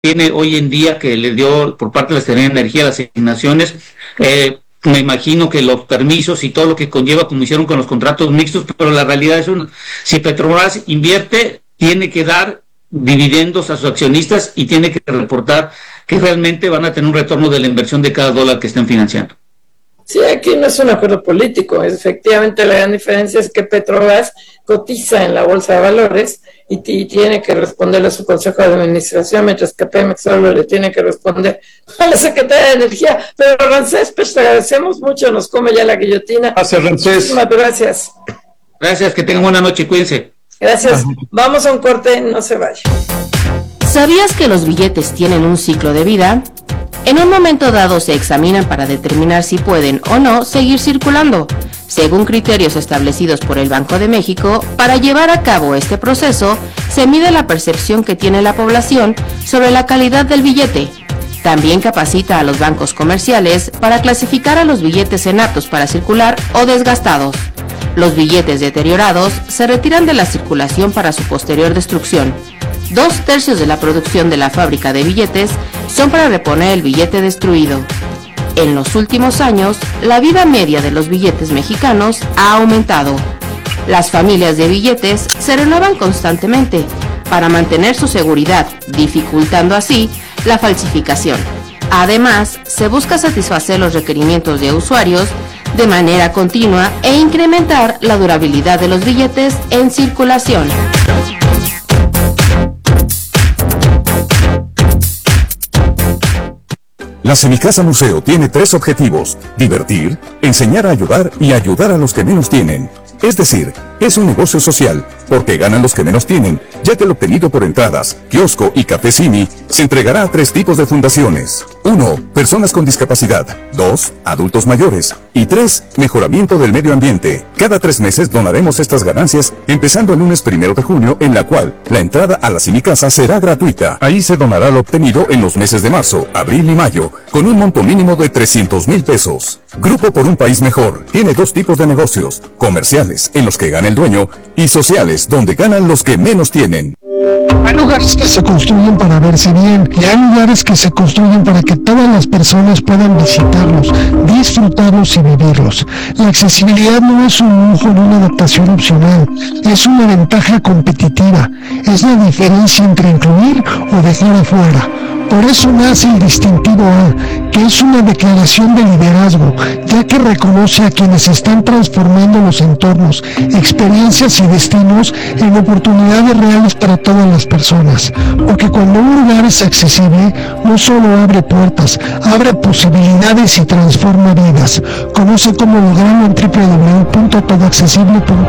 tiene hoy en día que le dio por parte de la Secretaría de Energía las asignaciones. Me imagino que los permisos y todo lo que conlleva, como hicieron con los contratos mixtos, pero la realidad es si Petrobras invierte, tiene que dar dividendos a sus accionistas y tiene que reportar que realmente van a tener un retorno de la inversión de cada dólar que estén financiando. Sí, aquí no es un acuerdo político. Efectivamente, la gran diferencia es que Petrobras cotiza en la Bolsa de Valores y tiene que responderle a su Consejo de Administración, mientras que Pemex solo le tiene que responder a la Secretaría de Energía. Pero Ramsés, pues te agradecemos mucho, nos come ya la guillotina. Gracias, Ramsés. Muchísimas gracias. Gracias, que tengan buena noche, cuídense. Gracias. Vamos a un corte, no se vaya. ¿Sabías que los billetes tienen un ciclo de vida? En un momento dado se examinan para determinar si pueden o no seguir circulando, según criterios establecidos por el Banco de México. Para llevar a cabo este proceso, se mide la percepción que tiene la población sobre la calidad del billete. También capacita a los bancos comerciales para clasificar a los billetes en aptos para circular o desgastados. Los billetes deteriorados se retiran de la circulación para su posterior destrucción. 2/3 de la producción de la fábrica de billetes son para reponer el billete destruido. En los últimos años, la vida media de los billetes mexicanos ha aumentado. Las familias de billetes se renuevan constantemente para mantener su seguridad, dificultando así la falsificación. Además, se busca satisfacer los requerimientos de usuarios de manera continua e incrementar la durabilidad de los billetes en circulación. La Semicasa Museo tiene 3 objetivos: divertir, enseñar a ayudar y ayudar a los que menos tienen. Es decir, es un negocio social, porque ganan los que menos tienen, ya que lo obtenido por entradas, kiosco y café Simi se entregará a 3 tipos de fundaciones. 1. Personas con discapacidad. 2. Adultos mayores. Y 3. Mejoramiento del medio ambiente. Cada 3 meses donaremos estas ganancias, empezando el lunes 1 de junio, en la cual la entrada a la Semicasa será gratuita. Ahí se donará lo obtenido en los meses de marzo, abril y mayo, con un monto mínimo de 300,000 pesos. Grupo por un País Mejor tiene 2 tipos de negocios: comerciales, en los que gana el dueño, y sociales, donde ganan los que menos tienen. Hay lugares que se construyen para verse bien y hay lugares que se construyen para que todas las personas puedan visitarlos, disfrutarlos y vivirlos. La accesibilidad no es un lujo ni una adaptación opcional, es una ventaja competitiva, es la diferencia entre incluir o dejar afuera. Por eso nace el distintivo A, que es una declaración de liderazgo, ya que reconoce a quienes están transformando los entornos, experiencias y destinos en oportunidades reales para todas las personas. Porque cuando un lugar es accesible, no solo abre puertas, abre posibilidades y transforma vidas. Conoce cómo lograrlo en www.todoaccesible.com.